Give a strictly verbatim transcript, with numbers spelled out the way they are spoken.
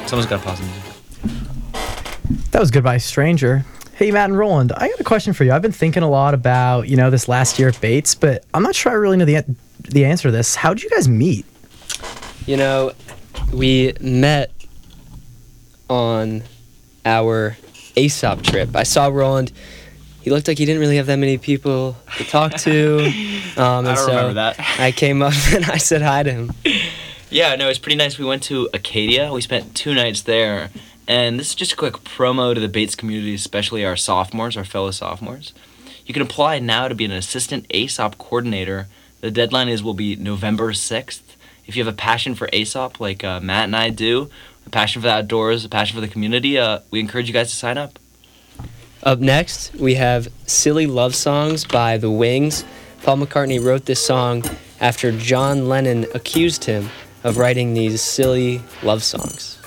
Someone's got to pause the music. That was Goodbye Stranger. Hey, Matt and Roland, I got a question for you. I've been thinking a lot about, you know, this last year at Bates, but I'm not sure I really know the, an- the answer to this. How did you guys meet? You know, we met on our Aesop trip. I saw Roland. He looked like he didn't really have that many people to talk to. Um, and I don't so remember that. I came up and I said hi to him. Yeah, no, it's pretty nice. We went to Acadia. We spent two nights there. And this is just a quick promo to the Bates community, especially our sophomores, our fellow sophomores. You can apply now to be an assistant Aesop coordinator. The deadline is will be November sixth. If you have a passion for Aesop, like uh, Matt and I do, a passion for the outdoors, a passion for the community, uh, we encourage you guys to sign up. Up next, we have Silly Love Songs by The Wings. Paul McCartney wrote this song after John Lennon accused him of writing these silly love songs.